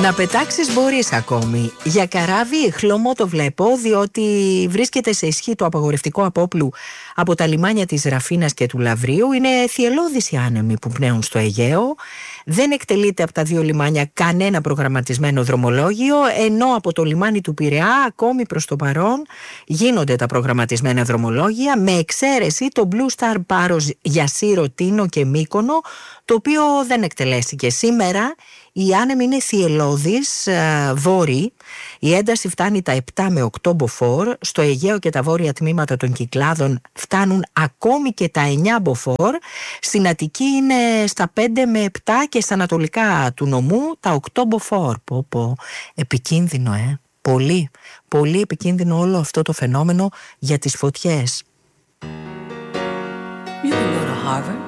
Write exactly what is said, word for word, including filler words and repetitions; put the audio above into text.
Να πετάξεις μπορείς ακόμη. Για καράβι χλωμό το βλέπω, διότι βρίσκεται σε ισχύ το απαγορευτικό απόπλου από τα λιμάνια της Ραφίνας και του Λαβρίου. Είναι θυελλώδεις οι άνεμοι που πνέουν στο Αιγαίο. Δεν εκτελείται από τα δύο λιμάνια κανένα προγραμματισμένο δρομολόγιο, ενώ από το λιμάνι του Πειραιά ακόμη προς το παρόν γίνονται τα προγραμματισμένα δρομολόγια, με εξαίρεση το Blue Star Πάρος για Σύρο, Τίνο και Μύκονο, το οποίο δεν εκτελέστηκε σήμερα. Οι άνεμοι είναι θυελλώδεις, βόρειοι. Η ένταση φτάνει τα επτά με οκτώ μποφόρ. Στο Αιγαίο και τα βόρεια τμήματα των Κυκλάδων φτάνουν ακόμη και τα εννιά μποφόρ. Στην Αττική είναι στα πέντε με επτά και στα ανατολικά του νομού τα οκτώ μποφόρ. Πω πω, επικίνδυνο ε. Πολύ, πολύ επικίνδυνο όλο αυτό το φαινόμενο για τις φωτιές. You can go to Harvard